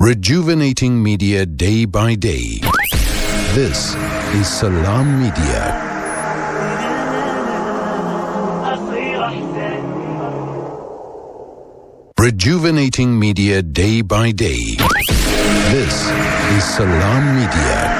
Rejuvenating media day by day. This is Salam Media. Rejuvenating media day by day. This is Salam Media.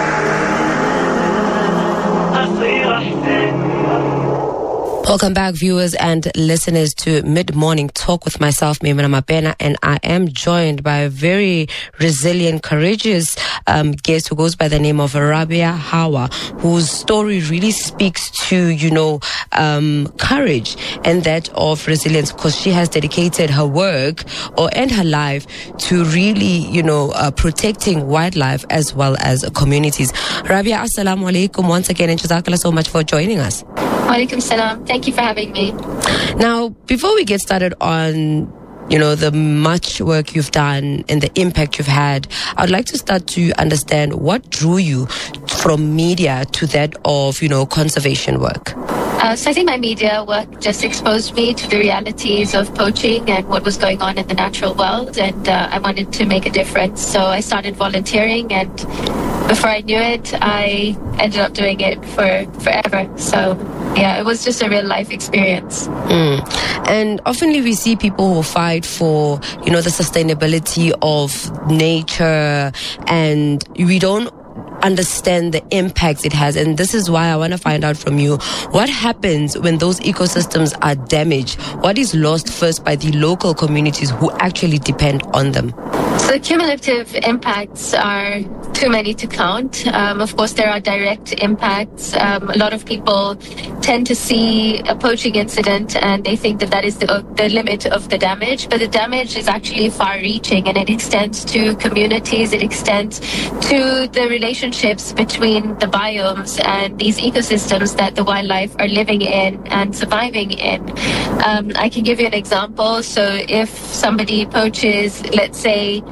Welcome back, viewers and listeners, to Mid-Morning Talk with myself, Maimuna Mapena, and I am joined by a very resilient, courageous guest who goes by the name of Rabia Hawa, whose story really speaks to, courage and that of resilience, because she has dedicated her work and her life to really, protecting wildlife as well as communities. Rabia, assalamu alaikum once again, and jazakallah so much for joining us. Walaikum salam. Thank you for having me. Now, before we get started on, the much work you've done and the impact you've had, I'd like to start to understand what drew you from media to that of, conservation work. So I think my media work just exposed me to the realities of poaching and what was going on in the natural world, and I wanted to make a difference. So I started volunteering, and before I knew it, I ended up doing it for forever. So yeah, it was just a real life experience. And oftenly we see people who fight for, the sustainability of nature, and we don't understand the impact it has. And this is why I want to find out from you, what happens when those ecosystems are damaged? What is lost first by the local communities who actually depend on them? So the cumulative impacts are too many to count. Of course, there are direct impacts. A lot of people tend to see a poaching incident and they think that is the limit of the damage, but the damage is actually far-reaching, and it extends to communities, it extends to the relationships between the biomes and these ecosystems that the wildlife are living in and surviving in. I can give you an example. So if somebody poaches, let's say,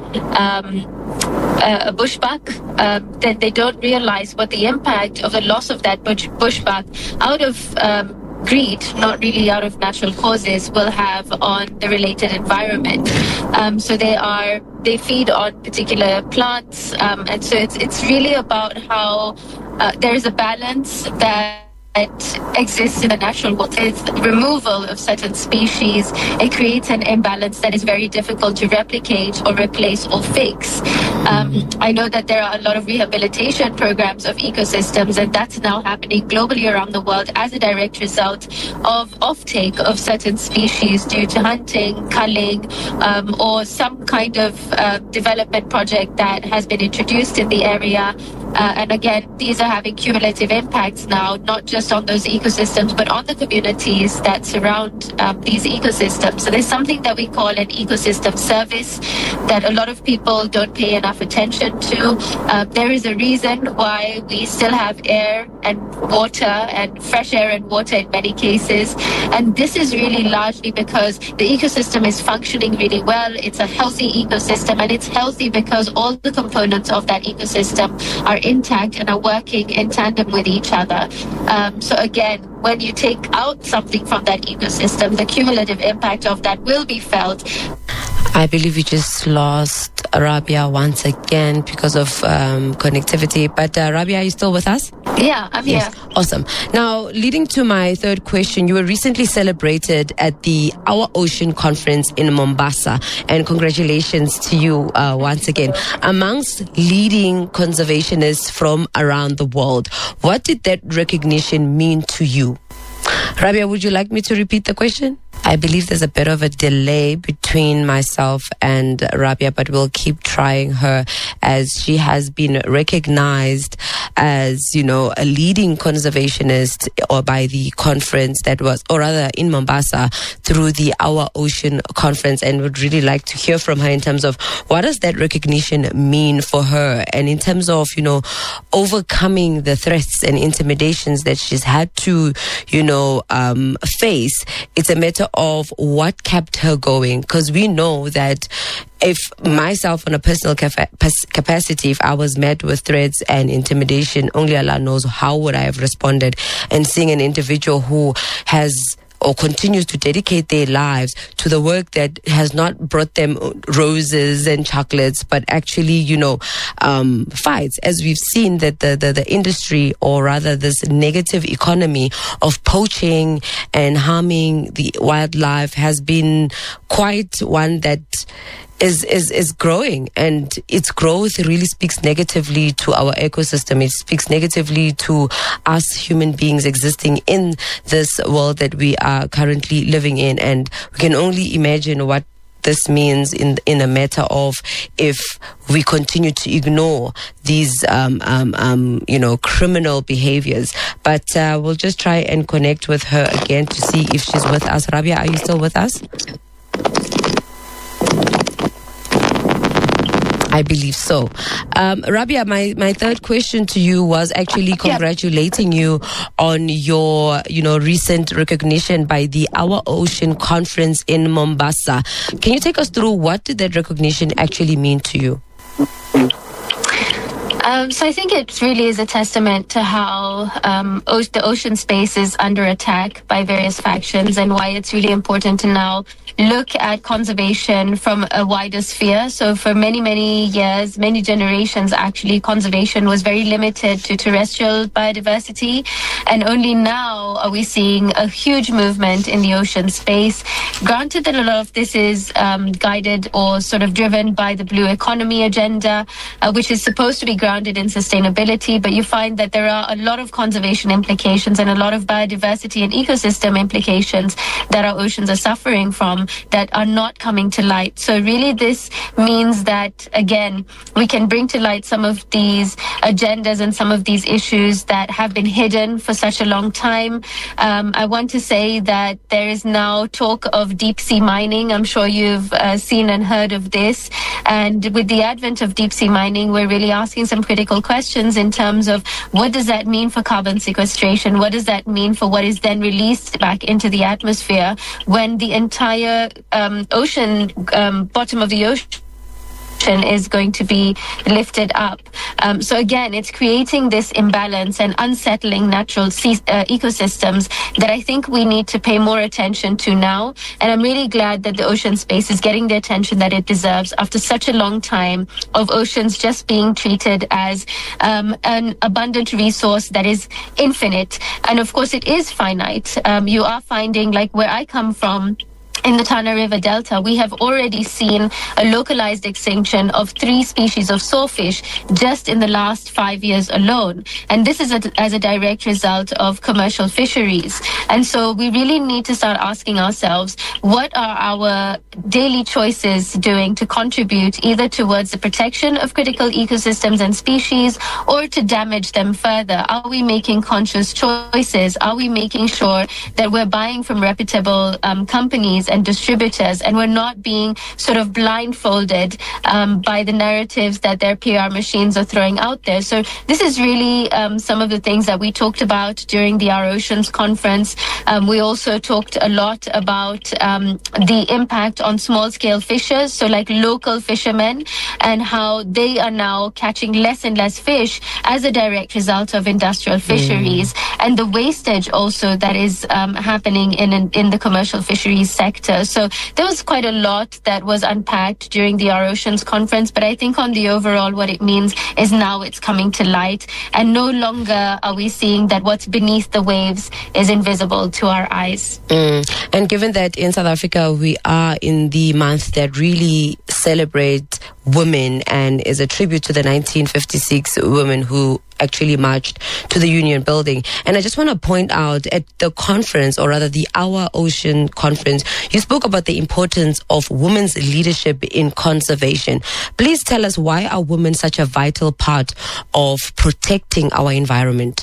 a bushbuck, then they don't realize what the impact of the loss of that bushbuck out of greed, not really out of natural causes, will have on the related environment. So they feed on particular plants, and so it's really about how there is a balance that exists in the natural world. With removal of certain species, it creates an imbalance that is very difficult to replicate or replace or fix. I know that there are a lot of rehabilitation programs of ecosystems, and that's now happening globally around the world as a direct result of offtake of certain species due to hunting, culling, or some kind of development project that has been introduced in the area. And again, these are having cumulative impacts now, not just on those ecosystems, but on the communities that surround these ecosystems. So there's something that we call an ecosystem service that a lot of people don't pay enough attention to. There is a reason why we still have air and water, and fresh air and water in many cases. And this is really largely because the ecosystem is functioning really well. It's a healthy ecosystem, and it's healthy because all the components of that ecosystem are intact and are working in tandem with each other. So again, when you take out something from that ecosystem, the cumulative impact of that will be felt. I believe we just lost Rabia once again because of connectivity. But Rabia, are you still with us? Yeah, I'm here. Awesome. Now, leading to my third question, you were recently celebrated at the Our Ocean Conference in Mombasa, and congratulations to you once again. Amongst leading conservationists from around the world, what did that recognition mean to you? Rabia, would you like me to repeat the question? I believe there's a bit of a delay between myself and Rabia, but we'll keep trying her, as she has been recognized as, a leading conservationist or by the conference that was, or rather in Mombasa, through the Our Ocean Conference, and would really like to hear from her in terms of what does that recognition mean for her, and in terms of, overcoming the threats and intimidations that she's had to, face. It's a matter of what kept her going, because we know that if myself on a personal capacity, if I was met with threats and intimidation, only Allah knows how would I have responded. And seeing an individual who has or continues to dedicate their lives to the work that has not brought them roses and chocolates, but actually, fights, as we've seen that the industry, or rather this negative economy of poaching and harming the wildlife, has been quite one that is growing, and its growth really speaks negatively to our ecosystem. It speaks negatively to us human beings existing in this world that we are currently living in, and we can only imagine what this means in a matter of if we continue to ignore these criminal behaviors. But we'll just try and connect with her again to see if she's with us. Rabia, are you still with us? I believe so. Rabia, my third question to you was actually congratulating you on your, recent recognition by the Our Ocean Conference in Mombasa. Can you take us through what did that recognition actually mean to you? So I think it really is a testament to how the ocean space is under attack by various factions, and why it's really important to now look at conservation from a wider sphere. So for many, many years, many generations, actually, conservation was very limited to terrestrial biodiversity. And only now are we seeing a huge movement in the ocean space. Granted that a lot of this is guided or sort of driven by the blue economy agenda, which is supposed to be grounded in sustainability, but you find that there are a lot of conservation implications and a lot of biodiversity and ecosystem implications that our oceans are suffering from that are not coming to light. So really this means that, again, we can bring to light some of these agendas and some of these issues that have been hidden for such a long time. I want to say that there is now talk of deep sea mining. I'm sure you've seen and heard of this. And with the advent of deep sea mining, we're really asking some critical questions in terms of what does that mean for carbon sequestration? What does that mean for what is then released back into the atmosphere when the entire ocean, bottom of the ocean, is going to be lifted up. So again, it's creating this imbalance and unsettling natural ecosystems that I think we need to pay more attention to now. And I'm really glad that the ocean space is getting the attention that it deserves after such a long time of oceans just being treated as an abundant resource that is infinite. And of course, it is finite. You are finding, like where I come from, in the Tana River Delta, we have already seen a localized extinction of 3 species of sawfish just in the last 5 years alone. And this is as a direct result of commercial fisheries. And so we really need to start asking ourselves, what are our daily choices doing to contribute either towards the protection of critical ecosystems and species or to damage them further? Are we making conscious choices? Are we making sure that we're buying from reputable companies and distributors, and we're not being sort of blindfolded by the narratives that their PR machines are throwing out there? So this is really some of the things that we talked about during the Our Oceans conference. We also talked a lot about the impact on small-scale fishers, so like local fishermen, and how they are now catching less and less fish as a direct result of industrial fisheries, and the wastage also that is happening in the commercial fisheries sector. So there was quite a lot that was unpacked during the Our Oceans conference, but I think on the overall what it means is now it's coming to light, and no longer are we seeing that what's beneath the waves is invisible to our eyes. And given that in South Africa we are in the month that really celebrates women and is a tribute to the 1956 women who actually marched to the Union Building. And I just want to point out at the conference, or rather the Our Ocean Conference, you spoke about the importance of women's leadership in conservation. Please tell us, why are women such a vital part of protecting our environment?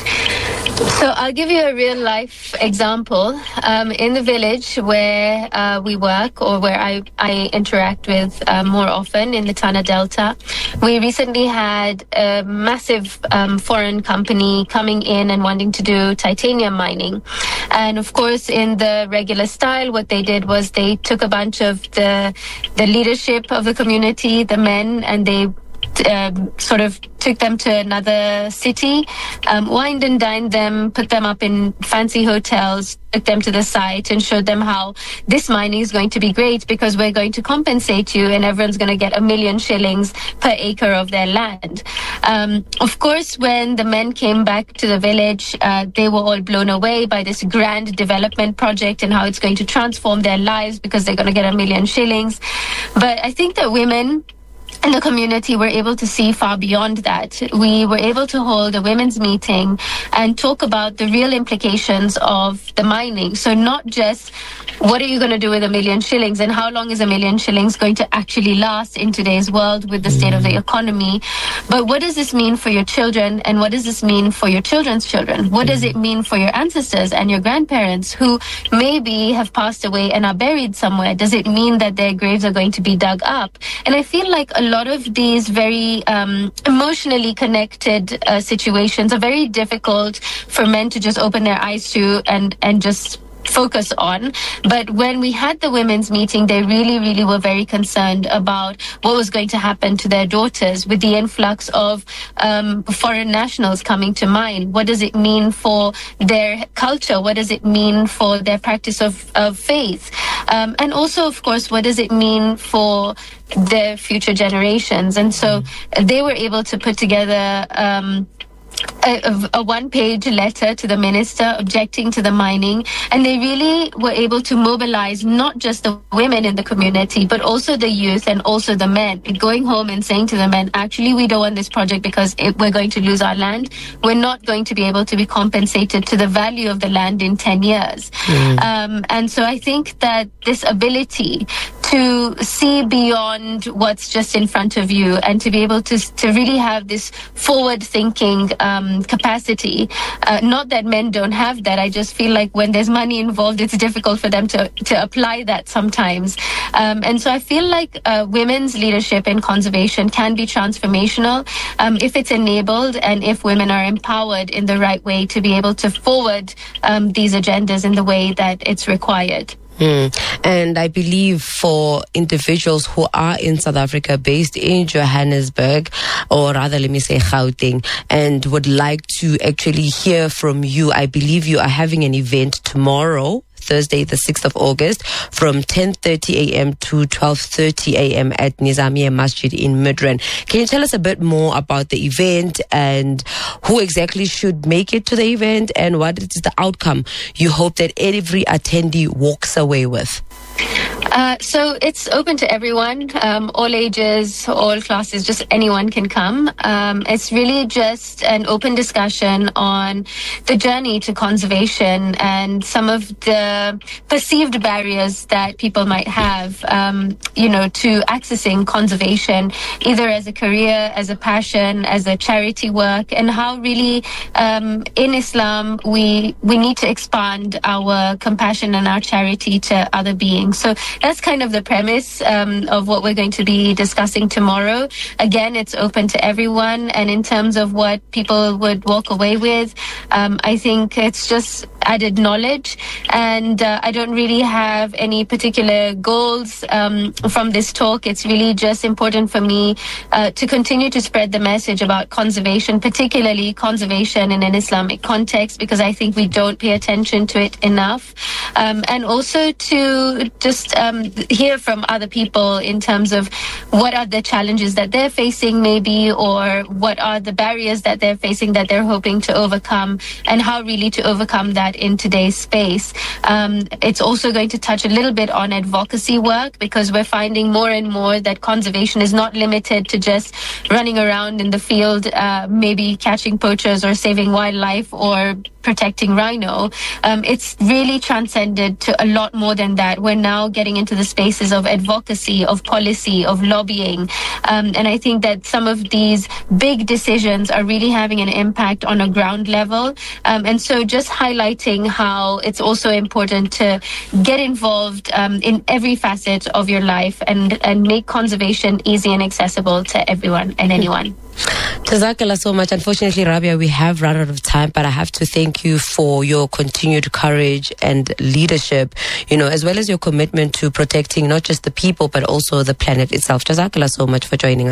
So I'll give you a real life example. In the village where we work, or where I interact with more often in the Tana Delta, we recently had a massive foreign company coming in and wanting to do titanium mining. And of course, in the regular style, what they did was they took a bunch of the leadership of the community, the men, and they sort of took them to another city, wined and dined them, put them up in fancy hotels, took them to the site and showed them how this mining is going to be great because we're going to compensate you and everyone's going to get 1 million shillings per acre of their land. Of course, when the men came back to the village, they were all blown away by this grand development project and how it's going to transform their lives because they're going to get 1 million shillings. But I think that women in the community were able to see far beyond that. We were able to hold a women's meeting and talk about the real implications of the mining. So not just what are you going to do with 1 million shillings and how long is 1 million shillings going to actually last in today's world with the state of the economy, but what does this mean for your children and what does this mean for your children's children? What does it mean for your ancestors and your grandparents who maybe have passed away and are buried somewhere? Does it mean that their graves are going to be dug up? And I feel like a lot of these very emotionally connected situations are very difficult for men to just open their eyes to and just focus on. But when we had the women's meeting, they really were very concerned about what was going to happen to their daughters with the influx of foreign nationals coming to mine. What does it mean for their culture? What does it mean for their practice of faith? And also, of course, what does it mean for their future generations? And so they were able to put together a one-page letter to the minister objecting to the mining, and they really were able to mobilize not just the women in the community but also the youth and also the men, going home and saying to the men, actually we don't want this project because we're going to lose our land. We're not going to be able to be compensated to the value of the land in 10 years. And so I think that this ability to see beyond what's just in front of you and to be able to really have this forward-thinking capacity. Not that men don't have that. I just feel like when there's money involved, it's difficult for them to apply that sometimes. And so I feel like women's leadership in conservation can be transformational if it's enabled and if women are empowered in the right way to be able to forward these agendas in the way that it's required. And I believe for individuals who are in South Africa, based in Johannesburg, or rather let me say Gauteng, and would like to actually hear from you, I believe you are having an event tomorrow, Thursday, the 6th of August, from 10:30 a.m. to 12:30 a.m. at Nizamiya Masjid in Midrand. Can you tell us a bit more about the event and who exactly should make it to the event and what is the outcome you hope that every attendee walks away with? So it's open to everyone, all ages, all classes, just anyone can come. It's really just an open discussion on the journey to conservation and some of the perceived barriers that people might have, to accessing conservation, either as a career, as a passion, as a charity work, and how really in Islam we need to expand our compassion and our charity to other beings. So that's kind of the premise of what we're going to be discussing tomorrow. Again, it's open to everyone. And in terms of what people would walk away with, I think it's just added knowledge. And I don't really have any particular goals from this talk. It's really just important for me to continue to spread the message about conservation, particularly conservation in an Islamic context, because I think we don't pay attention to it enough. And also to just hear from other people in terms of what are the challenges that they're facing maybe, or what are the barriers that they're facing that they're hoping to overcome, and how really to overcome that in today's space. It's also going to touch a little bit on advocacy work, because we're finding more and more that conservation is not limited to just running around in the field, maybe catching poachers or saving wildlife or protecting rhino. It's really transcended to a lot more than that. We're now getting into the spaces of advocacy, of policy, of lobbying. And I think that some of these big decisions are really having an impact on a ground level. And so just highlighting how it's also important to get involved in every facet of your life and make conservation easy and accessible to everyone and anyone. Jazakallah so much. Unfortunately, Rabia, we have run out of time, but I have to thank you for your continued courage and leadership, as well as your commitment to protecting not just the people, but also the planet itself. Jazakallah so much for joining us.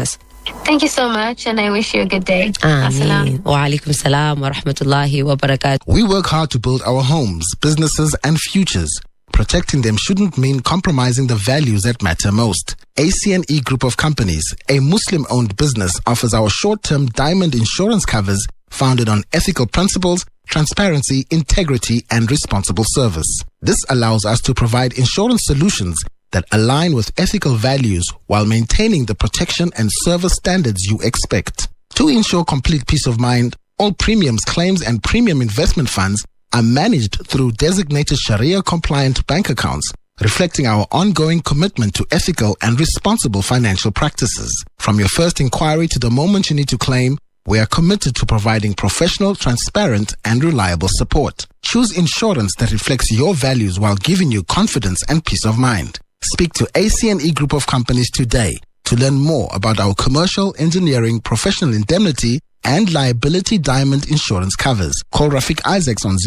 Thank you so much, and I wish you a good day. Ameen. Wa alaikum salam wa rahmatullahi wa barakatuh. We work hard to build our homes, businesses, and futures. Protecting them shouldn't mean compromising the values that matter most. ACNE Group of Companies, a Muslim-owned business, offers our short-term diamond insurance covers founded on ethical principles, transparency, integrity, and responsible service. This allows us to provide insurance solutions that align with ethical values while maintaining the protection and service standards you expect. To ensure complete peace of mind, all premiums, claims, and premium investment funds are managed through designated Sharia-compliant bank accounts, reflecting our ongoing commitment to ethical and responsible financial practices. From your first inquiry to the moment you need to claim, we are committed to providing professional, transparent, and reliable support. Choose insurance that reflects your values while giving you confidence and peace of mind. Speak to ACNE Group of Companies today to learn more about our commercial, engineering, professional indemnity, and liability diamond insurance covers. Call Rafiq Isaacs on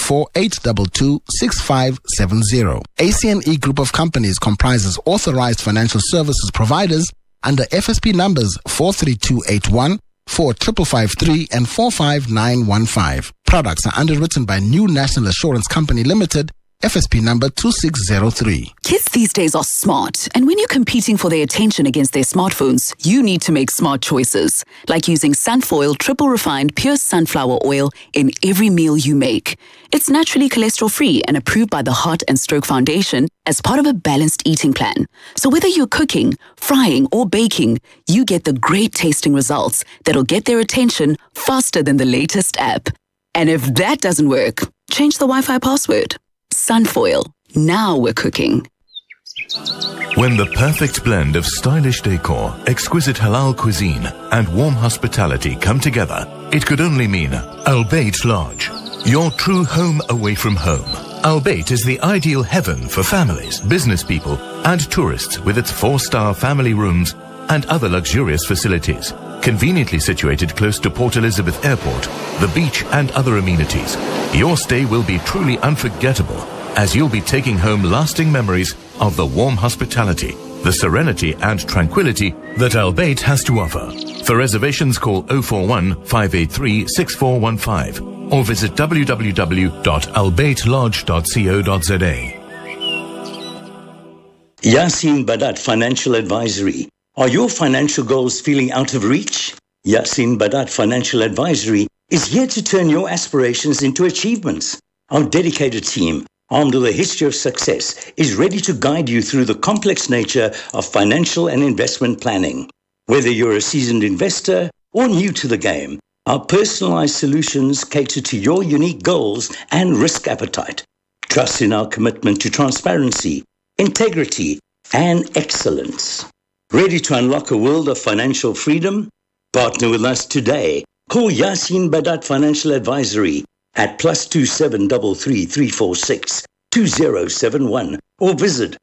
084-822-6570. ACNE Group of Companies comprises authorized financial services providers under FSP numbers 43281, 4553, and 45915. Products are underwritten by New National Assurance Company Limited, FSP number 2603. Kids these days are smart, and when you're competing for their attention against their smartphones, you need to make smart choices, like using Sunfoil triple refined pure sunflower oil in every meal you make. It's naturally cholesterol-free and approved by the Heart and Stroke Foundation as part of a balanced eating plan. So whether you're cooking, frying, or baking, you get the great tasting results that'll get their attention faster than the latest app. And if that doesn't work, change the Wi-Fi password. Sunfoil. Now we're cooking. When the perfect blend of stylish decor, exquisite halal cuisine, and warm hospitality come together, it could only mean Al Bayt Lodge, your true home away from home. Al Bayt is the ideal heaven for families, business people, and tourists with its 4-star family rooms and other luxurious facilities. Conveniently situated close to Port Elizabeth Airport, the beach, and other amenities, your stay will be truly unforgettable as you'll be taking home lasting memories of the warm hospitality, the serenity and tranquility that Al Bayt has to offer. For reservations, call 041-583-6415 or visit www.albaytlodge.co.za. Yasin Badat Financial Advisory. Are your financial goals feeling out of reach? Yasin Badat Financial Advisory is here to turn your aspirations into achievements. Our dedicated team, armed with a history of success, is ready to guide you through the complex nature of financial and investment planning. Whether you're a seasoned investor or new to the game, our personalized solutions cater to your unique goals and risk appetite. Trust in our commitment to transparency, integrity, and excellence. Ready to unlock a world of financial freedom? Partner with us today. Call Yasin Badat Financial Advisory at +27 33 346 2071 or visit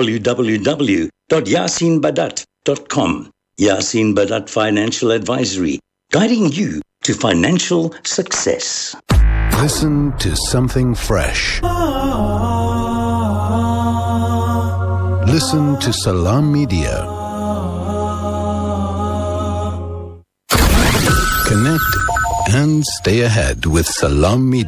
www.yasinbadat.com. Yasin Badat Financial Advisory, guiding you to financial success. Listen to something fresh. Listen to Salam Media. Connect and stay ahead with Salam Media.